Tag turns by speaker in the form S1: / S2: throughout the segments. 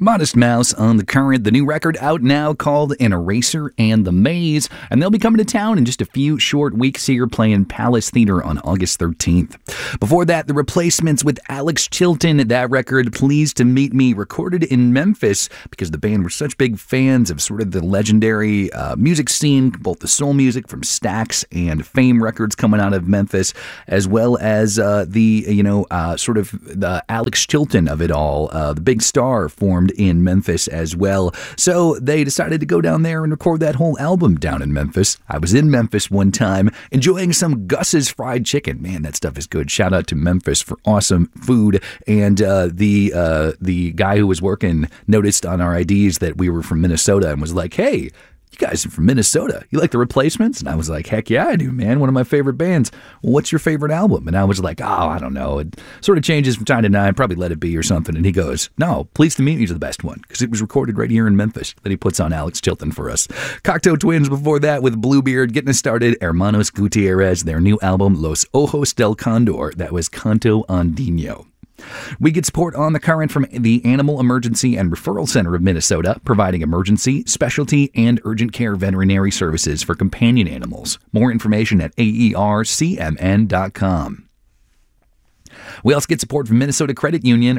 S1: Modest Mouse on The Current, the new record out now called An Eraser and the Maze, and they'll be coming to town in just a few short weeks here playing Palace Theater on August 13th. Before that, The Replacements with Alex Chilton, that record, Pleased to Meet Me, recorded in Memphis because the band were such big fans of sort of the legendary music scene, both the soul music from Stax and Fame Records coming out of Memphis, as well as the Alex Chilton of it all, the big star formed in Memphis as well. So they decided to go down there and record that whole album down in Memphis. I was in Memphis one time enjoying some Gus's fried chicken. Man, that stuff is good. Shout out to Memphis for awesome food. And the guy who was working noticed on our IDs that we were from Minnesota and was like, "Hey, you guys are from Minnesota. You like The Replacements?" And I was like, "Heck yeah, I do, man. One of my favorite bands. Well, what's your favorite album?" And I was like, "Oh, I don't know. It sort of changes from time to time. Probably Let It Be or something." And he goes, "No, Pleased to Meet Me is the best one because it was recorded right here in Memphis." Then he puts on Alex Chilton for us. Cocteau Twins before that with Bluebeard getting us started. Hermanos Gutierrez, their new album, Los Ojos del Condor. That was Canto Andino. We get support on The Current from the Animal Emergency and Referral Center of Minnesota, providing emergency, specialty, and urgent care veterinary services for companion animals. More information at aercmn.com. We also get support from Minnesota Credit Union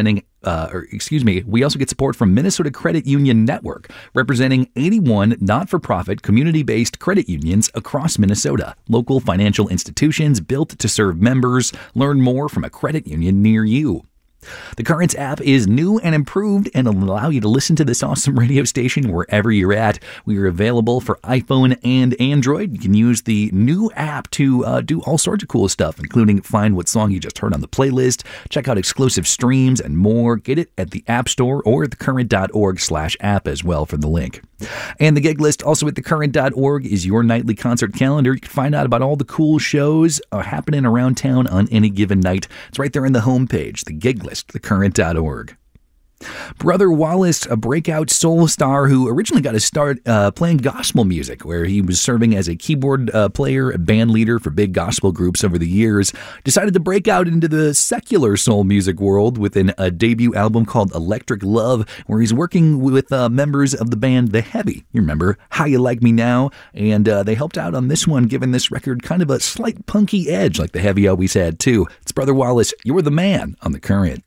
S1: we also get support from Minnesota Credit Union Network, representing 81 not-for-profit, community-based credit unions across Minnesota. Local financial institutions built to serve members. Learn more from a credit union near you. The Currents app is new and improved and will allow you to listen to this awesome radio station wherever you're at. We are available for iPhone and Android. You can use the new app to do all sorts of cool stuff, including find what song you just heard on the playlist, check out exclusive streams, and more. Get it at the App Store or at thecurrent.org/app as well for the link. And the gig list, also at thecurrent.org, is your nightly concert calendar. You can find out about all the cool shows happening around town on any given night. It's right there on the homepage, the gig list, thecurrent.org. Brother Wallace, a breakout soul star who originally got his start playing gospel music, where he was serving as a keyboard player, a band leader for big gospel groups over the years, decided to break out into the secular soul music world with a debut album called Electric Love, where he's working with members of the band The Heavy. You remember How You Like Me Now? And they helped out on this one, giving this record kind of a slight punky edge like The Heavy always had, too. It's Brother Wallace, You're the Man on The Current.